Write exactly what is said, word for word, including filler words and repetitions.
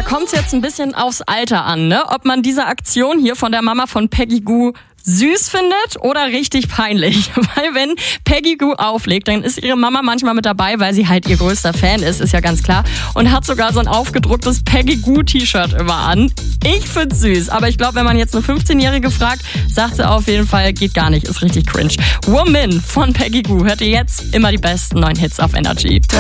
kommt es jetzt ein bisschen aufs Alter an, ne? Ob man diese Aktion hier von der Mama von Peggy Gou süß findet oder richtig peinlich. Weil wenn Peggy Gou auflegt, dann ist ihre Mama manchmal mit dabei, weil sie halt ihr größter Fan ist, ist ja ganz klar. Und hat sogar so ein aufgedrucktes Peggy Gou T-Shirt immer an. Ich find's süß, aber ich glaube, wenn man jetzt eine fünfzehnjährige fragt, sagt sie auf jeden Fall, geht gar nicht, ist richtig cringe. Woman von Peggy Gou hört ihr jetzt immer die besten neuen Hits auf Energy.